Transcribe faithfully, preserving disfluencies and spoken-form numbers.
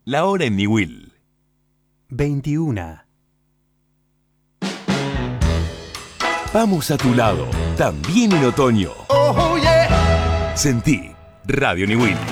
La hora en Niwil. veintiuna. Vamos a tu lado, también en otoño. Oh, yeah. Sentí Radio Niwil.